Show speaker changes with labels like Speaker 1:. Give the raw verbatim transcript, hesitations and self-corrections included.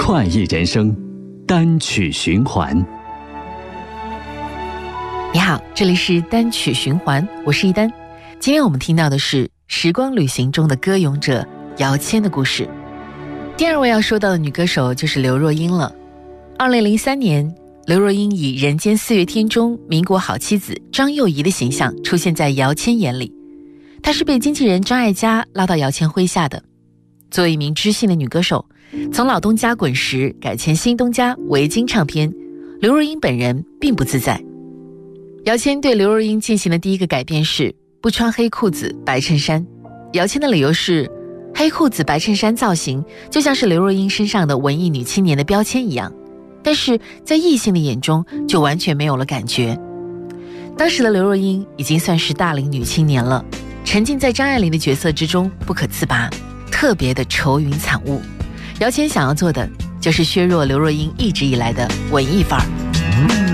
Speaker 1: 快意人生，单曲循环。
Speaker 2: 你好，这里是单曲循环，我是一丹。今天我们听到的是《时光旅行》中的歌咏者姚谦的故事。第二位要说到的女歌手就是刘若英了。二零零三年，刘若英以《人间四月天》中民国好妻子张幼仪的形象出现在姚谦眼里。她是被经纪人张艾嘉拉到姚谦麾下的。作为一名知性的女歌手，从老东家滚石改签新东家维京唱片，刘若英本人并不自在。姚谦对刘若英进行的第一个改变是不穿黑裤子白衬衫。姚谦的理由是，黑裤子白衬衫造型就像是刘若英身上的文艺女青年的标签一样，但是在异性的眼中就完全没有了感觉。当时的刘若英已经算是大龄女青年了，沉浸在张爱玲的角色之中不可自拔，特别的愁云惨雾。姚谦想要做的就是削弱刘若英一直以来的文艺范儿。